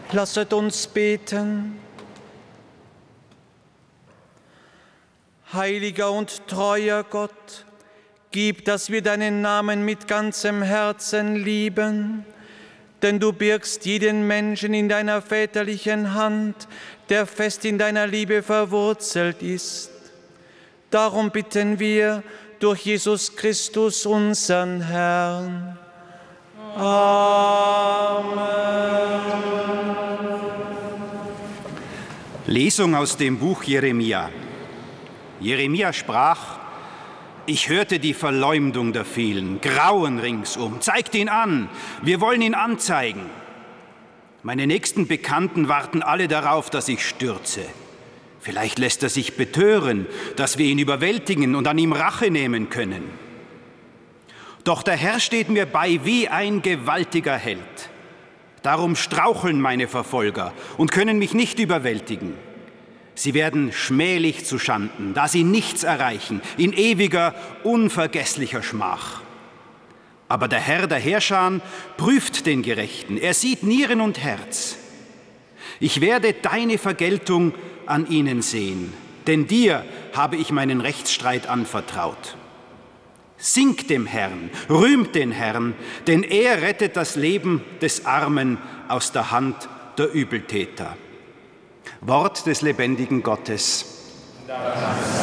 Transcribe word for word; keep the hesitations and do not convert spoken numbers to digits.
Lasset uns beten. Heiliger und treuer Gott, gib, dass wir deinen Namen mit ganzem Herzen lieben, denn du birgst jeden Menschen in deiner väterlichen Hand, der fest in deiner Liebe verwurzelt ist. Darum bitten wir durch Jesus Christus, unseren Herrn. Amen. Lesung aus dem Buch Jeremia. Jeremia sprach: Ich hörte die Verleumdung der vielen, Grauen ringsum. Zeigt ihn an, wir wollen ihn anzeigen. Meine nächsten Bekannten warten alle darauf, dass ich stürze. Vielleicht lässt er sich betören, dass wir ihn überwältigen und an ihm Rache nehmen können. Doch der Herr steht mir bei wie ein gewaltiger Held. Darum straucheln meine Verfolger und können mich nicht überwältigen. Sie werden schmählich zu Schanden, da sie nichts erreichen, in ewiger, unvergesslicher Schmach. Aber der Herr der Heerscharen prüft den Gerechten, er sieht Nieren und Herz. Ich werde deine Vergeltung an ihnen sehen, denn dir habe ich meinen Rechtsstreit anvertraut. Singt dem Herrn, rühmt den Herrn, denn er rettet das Leben des Armen aus der Hand der Übeltäter. Wort des lebendigen Gottes. Danke.